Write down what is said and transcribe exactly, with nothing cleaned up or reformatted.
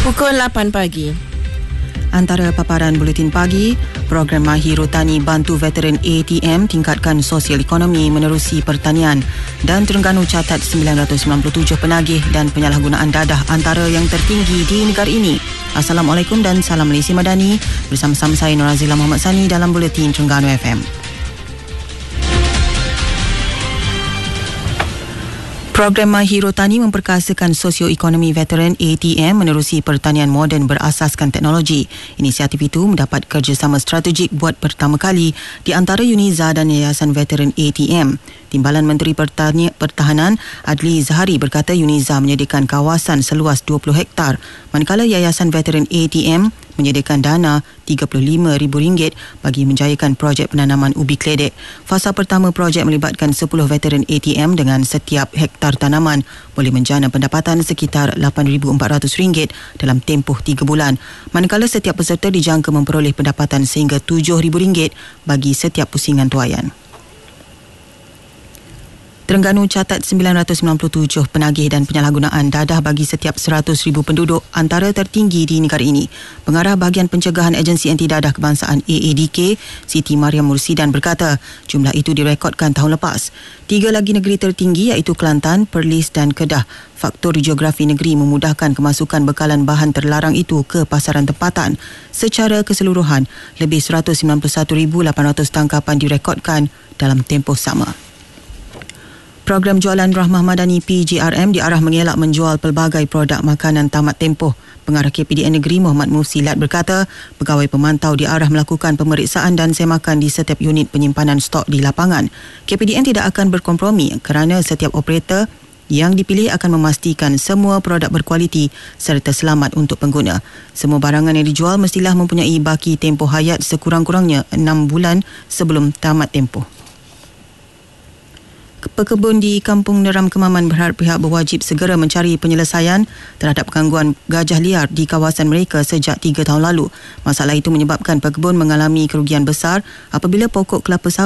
Pukul lapan pagi. Antara paparan buletin pagi, program Mahir Tani bantu veteran A T M tingkatkan sosial ekonomi menerusi pertanian, dan Terengganu catat sembilan ratus sembilan puluh tujuh penagih dan penyalahgunaan dadah antara yang tertinggi di negara ini. Assalamualaikum dan salam Malaysia Madani. Bersama-sama saya Norazila Muhammad Sani dalam buletin Terengganu F M. Program Mahir Tani memperkasakan sosioekonomi veteran A T M menerusi pertanian moden berasaskan teknologi. Inisiatif itu mendapat kerjasama strategik buat pertama kali di antara UNIZA dan Yayasan Veteran A T M. Timbalan Menteri Pertani- Pertahanan Adli Zahari berkata UNIZA menyediakan kawasan seluas dua puluh hektar, manakala Yayasan Veteran A T M menyediakan dana tiga puluh lima ribu ringgit bagi menjayakan projek penanaman ubi keledek. Fasa pertama projek melibatkan sepuluh veteran A T M dengan setiap hektar tanaman boleh menjana pendapatan sekitar lapan ribu empat ratus ringgit dalam tempoh tiga bulan, manakala setiap peserta dijangka memperoleh pendapatan sehingga tujuh ribu ringgit bagi setiap pusingan tuaian. Terengganu catat sembilan ratus sembilan puluh tujuh penagih dan penyalahgunaan dadah bagi setiap seratus ribu penduduk, antara tertinggi di negara ini. Pengarah Bahagian Pencegahan Agensi Anti Dadah Kebangsaan A A D K, Siti Mariam Mursidan berkata, jumlah itu direkodkan tahun lepas. Tiga lagi negeri tertinggi iaitu Kelantan, Perlis dan Kedah. Faktor geografi negeri memudahkan kemasukan bekalan bahan terlarang itu ke pasaran tempatan. Secara keseluruhan, lebih seratus sembilan puluh satu ribu lapan ratus tangkapan direkodkan dalam tempoh sama. Program jualan Rahmah Madani P J R M diarah mengelak menjual pelbagai produk makanan tamat tempoh. Pengarah K P D N Negeri Muhammad Musilat berkata, pegawai pemantau diarah melakukan pemeriksaan dan semakan di setiap unit penyimpanan stok di lapangan. K P D N tidak akan berkompromi kerana setiap operator yang dipilih akan memastikan semua produk berkualiti serta selamat untuk pengguna. Semua barangan yang dijual mestilah mempunyai baki tempoh hayat sekurang-kurangnya enam bulan sebelum tamat tempoh. Pekebun di Kampung Neram Kemaman berharap pihak berwajib segera mencari penyelesaian terhadap gangguan gajah liar di kawasan mereka sejak tiga tahun lalu. Masalah itu menyebabkan pekebun mengalami kerugian besar apabila pokok kelapa sawit